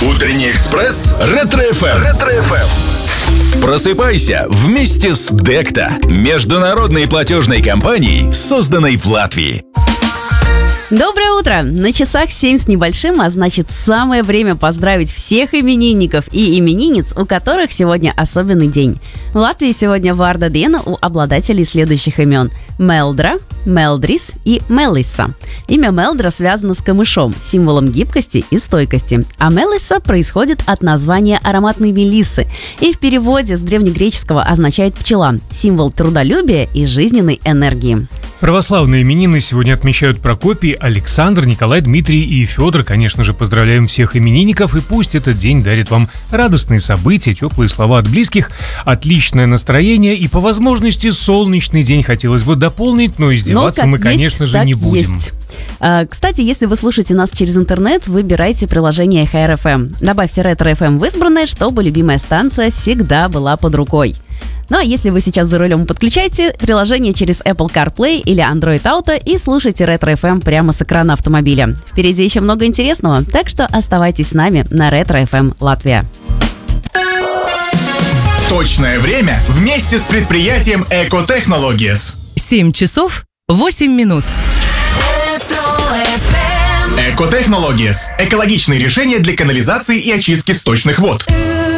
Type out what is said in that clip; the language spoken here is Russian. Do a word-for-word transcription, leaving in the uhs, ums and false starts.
Утренний экспресс Ретро-эф эм. Ретро-эф эм. Просыпайся вместе с Декта, международной платежной компанией, созданной в Латвии. Доброе утро! На часах семь с небольшим, а значит самое время поздравить всех именинников и именинниц, у которых сегодня особенный день. В Латвии сегодня Варда Диена у обладателей следующих имен: Мелдра, Мелдрис и Мелисса. Имя Мелдра связано с камышом, символом гибкости и стойкости, а Мелисса происходит от названия ароматной мелиссы и в переводе с древнегреческого означает пчела, символ трудолюбия и жизненной энергии. Православные именины сегодня отмечают Прокопий, Александр, Николай, Дмитрий и Федор. Конечно же, поздравляем всех именинников, и пусть этот день дарит вам радостные события, теплые слова от близких, отличное настроение и, по возможности, солнечный день хотелось бы дополнить, но издеваться но мы, конечно есть, же, не будем. Есть. А, кстати, если вы слушаете нас через интернет, выбирайте приложение эй эйч ар эф эм. Добавьте Ретро-эф эм в избранное, чтобы любимая станция всегда была под рукой. Ну а если вы сейчас за рулем, подключайте приложение через Apple CarPlay или Android Auto и слушайте Ретро-эф эм прямо с экрана автомобиля. Впереди еще много интересного, так что оставайтесь с нами на Ретро-эф эм Латвия. Точное время вместе с предприятием Eco Technologies. семь часов восемь минут. Eco Technologies – экологичные решения для канализации и очистки сточных вод.